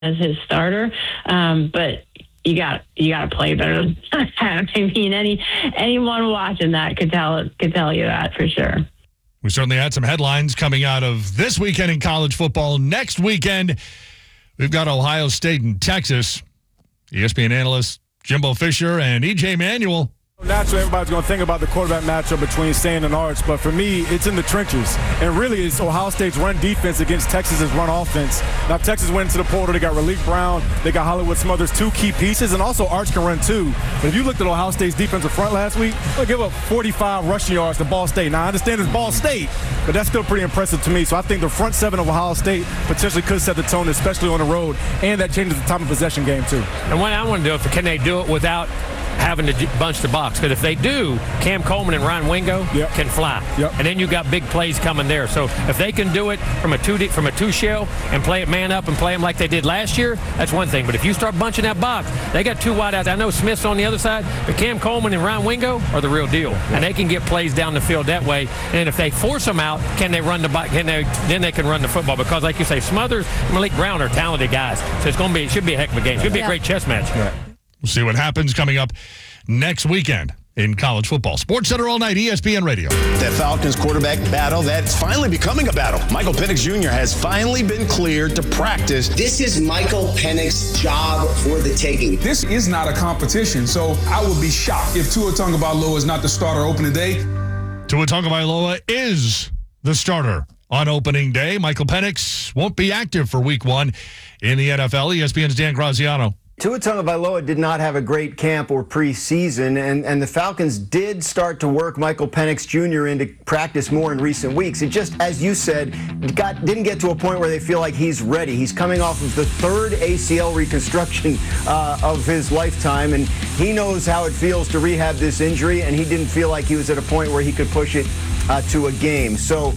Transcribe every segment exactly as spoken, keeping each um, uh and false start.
as his starter, um, but you got you got to play better than that. I mean, any anyone watching that could tell could tell you that for sure. We certainly had some headlines coming out of this weekend in college football. Next weekend, we've got Ohio State and Texas. E S P N analysts Jimbo Fisher and E J Manuel. Naturally, everybody's going to think about the quarterback matchup between Sand and Arch, but for me, it's in the trenches. And really, it's Ohio State's run defense against Texas's run offense. Now, Texas went into the portal. They got Raleek Brown. They got Hollywood Smothers, two key pieces, and also Arch can run too. But if you looked at Ohio State's defensive front last week, they'll give up forty-five rushing yards to Ball State. Now, I understand it's Ball State, but that's still pretty impressive to me. So I think the front seven of Ohio State potentially could set the tone, especially on the road, and that changes the time of possession game too. And what I want to do, if can they do it without having to bunch the box? Because if they do, Cam Coleman and Ryan Wingo yep. can fly. Yep. And then you got big plays coming there. So if they can do it from a two from a two shell and play it man up and play them like they did last year, that's one thing. But if you start bunching that box, they got two wideouts. I know Smith's on the other side, but Cam Coleman and Ryan Wingo are the real deal. Yep. And they can get plays down the field that way. And if they force them out, can they run the box? Can they? Then they can run the football. Because like you say, Smothers and Malik Brown are talented guys. So it's going to be it should be a heck of a game. It should be a great chess match. Right. We'll see what happens coming up next weekend in college football. Sports Center all night, E S P N Radio. The Falcons quarterback battle that's finally becoming a battle. Michael Penix Junior has finally been cleared to practice. This is Michael Penix's job for the taking. This is not a competition, so I would be shocked if Tua Tagovailoa is not the starter opening day. Tua Tagovailoa is the starter on opening day. Michael Penix won't be active for week one in the N F L. E S P N's Dan Graziano. Tua Tagovailoa did not have a great camp or preseason, and, and the Falcons did start to work Michael Penix Junior into practice more in recent weeks. It just, as you said, got didn't get to a point where they feel like he's ready. He's coming off of the third A C L reconstruction uh, of his lifetime, and he knows how it feels to rehab this injury, and he didn't feel like he was at a point where he could push it uh, to a game. So,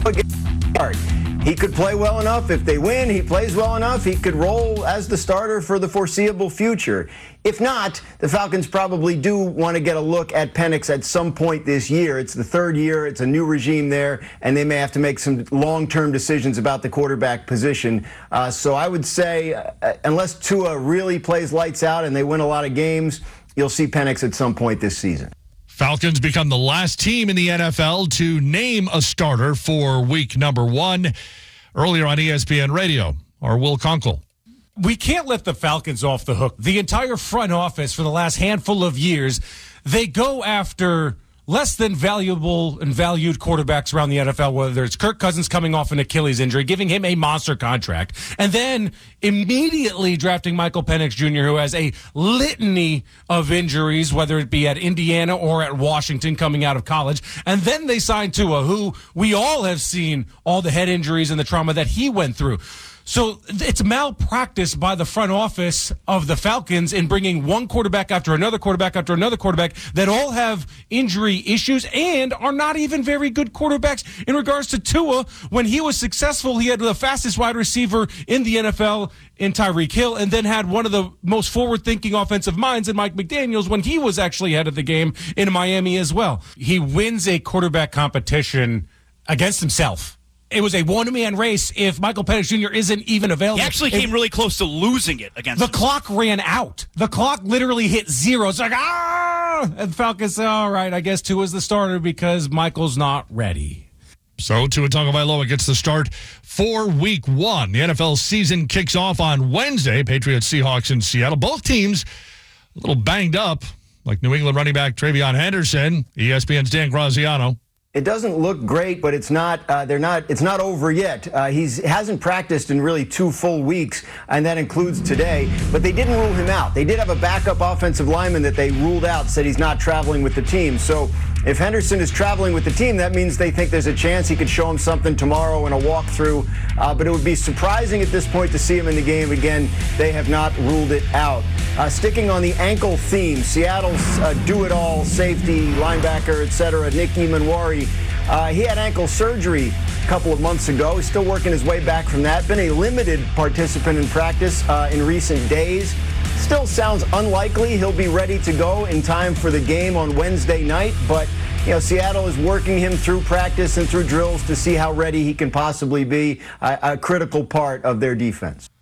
he could play well enough. If they win, he plays well enough, he could roll as the starter for the foreseeable future. If not, the Falcons probably do want to get a look at Penix at some point this year. It's the third year. It's a new regime there, and they may have to make some long-term decisions about the quarterback position. Uh, so I would say, uh, unless Tua really plays lights out and they win a lot of games, you'll see Penix at some point this season. Falcons become the last team in the N F L to name a starter for week number one. Earlier on E S P N Radio, our Will Kunkel. We can't let the Falcons off the hook. The entire front office for the last handful of years, they go after less than valuable and valued quarterbacks around the N F L, whether it's Kirk Cousins coming off an Achilles injury, giving him a monster contract, and then immediately drafting Michael Penix Junior, who has a litany of injuries, whether it be at Indiana or at Washington coming out of college. And then they signed Tua, who we all have seen all the head injuries and the trauma that he went through. So it's malpractice by the front office of the Falcons in bringing one quarterback after another quarterback after another quarterback that all have injury issues and are not even very good quarterbacks. In regards to Tua, when he was successful, he had the fastest wide receiver in the N F L in Tyreek Hill, and then had one of the most forward-thinking offensive minds in Mike McDaniels when he was actually ahead of the game in Miami as well. He wins a quarterback competition against himself. It was a one-man race if Michael Penix Junior isn't even available. He actually came it, really close to losing it against The him. clock ran out. The clock literally hit zero. It's like, ah! And Falcons say, all right, I guess Tua's the starter because Michael's not ready. So Tua Tagovailoa gets the start for week one. The N F L season kicks off on Wednesday. Patriots, Seahawks, and Seattle. Both teams a little banged up, like New England running back TreVeyon Henderson. E S P N's Dan Graziano. It doesn't look great, but it's not. Uh, they're not. It's not over yet. Uh, he's hasn't practiced in really two full weeks, and that includes today. But they didn't rule him out. They did have a backup offensive lineman that they ruled out, said he's not traveling with the team. So if Henderson is traveling with the team, that means they think there's a chance he could show him something tomorrow in a walkthrough. Uh, but it would be surprising at this point to see him in the game again. They have not ruled it out. Uh, sticking on the ankle theme, Seattle's uh, do-it-all safety, linebacker, et cetera, Nick Emanwari, uh, he had ankle surgery a couple of months ago. He's still working his way back from that. Been a limited participant in practice uh, in recent days. Still sounds unlikely he'll be ready to go in time for the game on Wednesday night, but you know, Seattle is working him through practice and through drills to see how ready he can possibly be, a, a critical part of their defense.